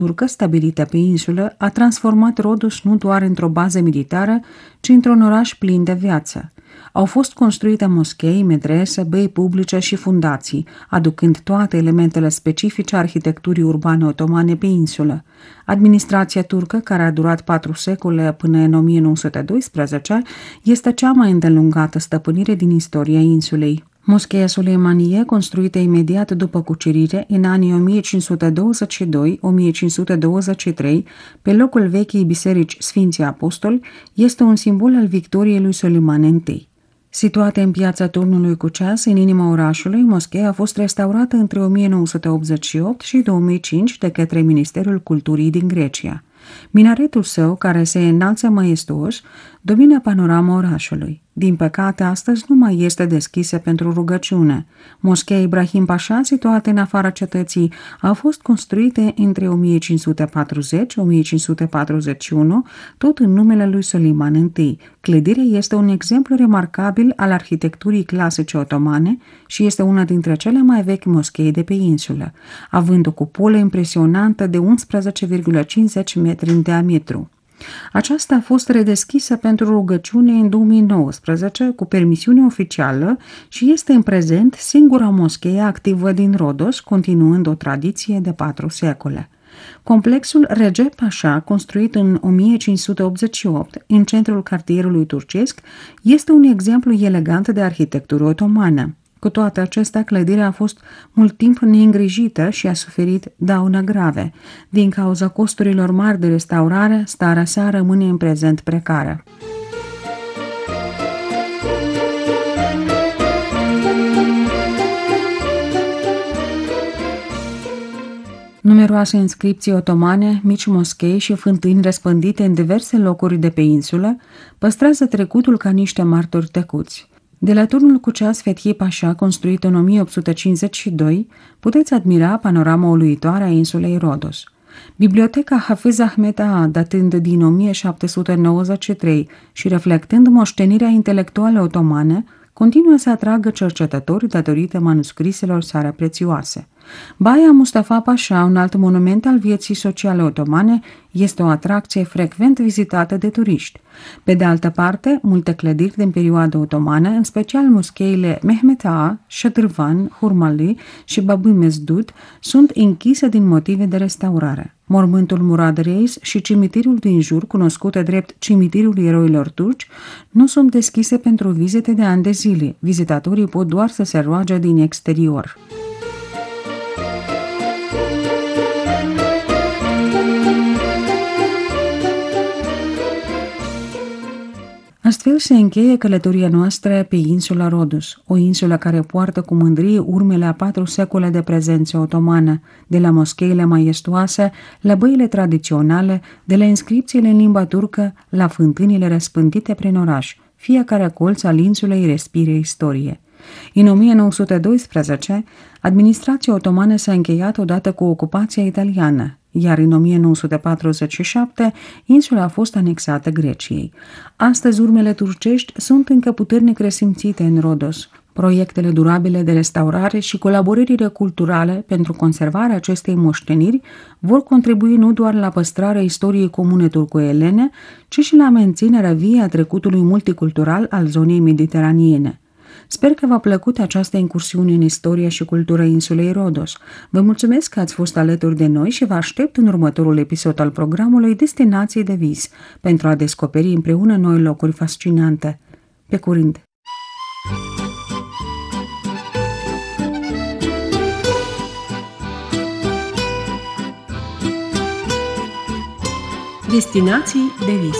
turcă stabilită pe insulă a transformat Rodos nu doar într-o bază militară, ci într-un oraș plin de viață. Au fost construite moschei, medrese, băi publice și fundații, aducând toate elementele specifice arhitecturii urbane otomane pe insulă. Administrația turcă, care a durat 4 secole până în 1912, este cea mai îndelungată stăpânire din istoria insulei. Moscheea Suleimanie, construită imediat după cucerire, în anii 1522-1523, pe locul vechii biserici Sfinții Apostoli, este un simbol al victoriei lui Suleiman I. Situată în piața Turnului cu Ceas, în inima orașului, moscheea a fost restaurată între 1988 și 2005 de către Ministerul Culturii din Grecia. Minaretul său, care se înalță majestuos, domină panorama orașului. Din păcate, astăzi nu mai este deschisă pentru rugăciune. Moscheea Ibrahim Pașa, situată în afara cetății, a fost construită între 1540-1541, tot în numele lui Suleiman I. Clădirea este un exemplu remarcabil al arhitecturii clasice otomane și este una dintre cele mai vechi moschei de pe insulă, având o cupolă impresionantă de 11,50 metri în diametru. Aceasta a fost redeschisă pentru rugăciune în 2019 cu permisiune oficială și este în prezent singura moschee activă din Rodos, continuând o tradiție de 4 secole. Complexul Recep Pașa, construit în 1588 în centrul cartierului turcesc, este un exemplu elegant de arhitectură otomană. Cu toate acestea, clădirea a fost mult timp neîngrijită și a suferit daune grave. Din cauza costurilor mari de restaurare, starea sa rămâne în prezent precară. Numeroase inscripții otomane, mici moschei și fântâni răspândite în diverse locuri de pe insulă păstrează trecutul ca niște martori tăcuți. De la Turnul cu Ceas Fethi Pașa, construit în 1852, puteți admira panorama uluitoare a insulei Rodos. Biblioteca Hafiz Ahmed Ağa, datând din 1793 și reflectând moștenirea intelectuală otomană, continuă să atragă cercetători datorită manuscriselor sale prețioase. Baia Mustafa Pașa, un alt monument al vieții sociale otomane, este o atracție frecvent vizitată de turiști. Pe de altă parte, multe clădiri din perioada otomană, în special moscheile Mehmet Ağa, Shadrvan, Hurmali și Babi Mesdud, sunt închise din motive de restaurare. Mormântul Murad Reis și cimitirul din jur, cunoscute drept cimitirul eroilor turci, nu sunt deschise pentru vizite de ani de zile. Vizitatorii pot doar să se roage din exterior. Astfel se încheie călătoria noastră pe insula Rodos, o insulă care poartă cu mândrie urmele a 4 secole de prezență otomană, de la moscheile majestoase, la băile tradiționale, de la inscripțiile în limba turcă, la fântânile răspândite prin oraș. Fiecare colț al insulei respire istorie. În 1912, administrația otomană s-a încheiat odată cu ocupația italiană, iar în 1947 insula a fost anexată Greciei. Astăzi urmele turcești sunt încă puternic resimțite în Rodos. Proiectele durabile de restaurare și colaborările culturale pentru conservarea acestei moșteniri vor contribui nu doar la păstrarea istoriei comune turco-elene, ci și la menținerea vie a trecutului multicultural al zonei mediteraniene. Sper că v-a plăcut această incursiune în istoria și cultura insulei Rodos. Vă mulțumesc că ați fost alături de noi și vă aștept în următorul episod al programului Destinații de vis, pentru a descoperi împreună noi locuri fascinante. Pe curând! Destinații de vis.